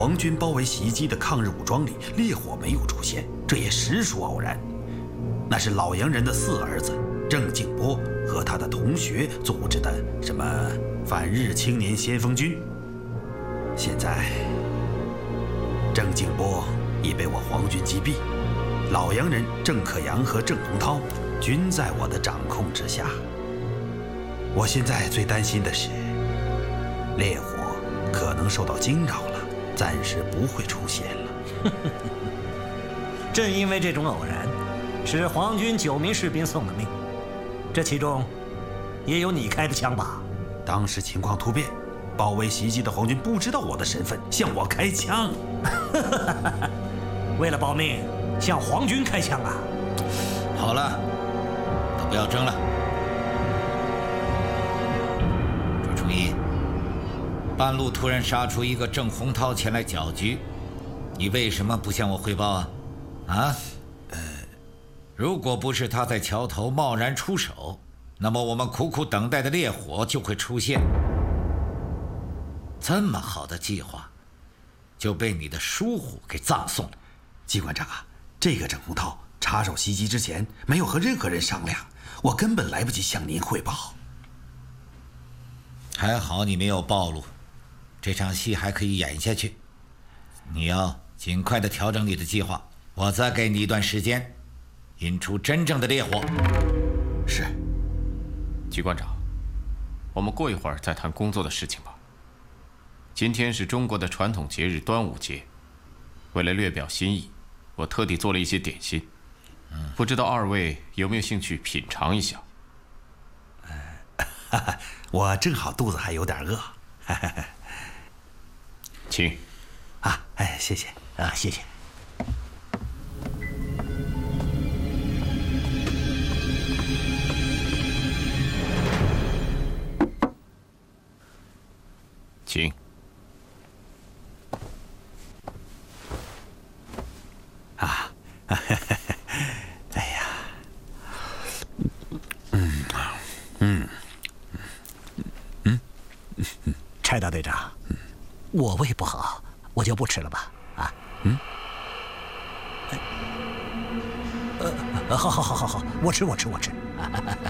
皇军包围袭击的抗日武装里，烈火没有出现，这也实属偶然。那是老洋人的4儿子郑静波和他的同学组织的什么反日青年先锋军。现在，郑静波已被我皇军击毙，老洋人郑克阳和郑洪涛均在我的掌控之下。我现在最担心的是，烈火可能受到惊扰了，暂时不会出现了。 正因为这种偶然，是皇军9名士兵送的命，这其中也有你开的枪吧？ 当时情况突变，包围袭击的皇军不知道我的身份，向我开枪。 为了保命，向皇军开枪啊！ 好了，都不要争了。朱重一，半路突然杀出一个郑洪涛前来搅局，你为什么不向我汇报啊？啊？如果不是他在桥头贸然出手，那么我们苦苦等待的烈火就会出现。这么好的计划，就被你的疏忽给葬送了。 季馆长啊，这个郑洪涛插手袭击之前没有和任何人商量，我根本来不及向您汇报。 还好你没有暴露，这场戏还可以演下去。你要尽快的调整你的计划，我再给你一段时间，引出真正的烈火。 是。 季馆长，我们过一会儿再谈工作的事情吧。今天是中国的传统节日端午节，为了略表心意，我特地做了一些点心，不知道2位有没有兴趣品尝一下？ 我正好肚子还有点饿。 请。 啊，哎，谢谢啊，谢谢。 请。 啊，哎呀， 柴大队长，我胃不好，我就不吃了吧。啊，好，我吃。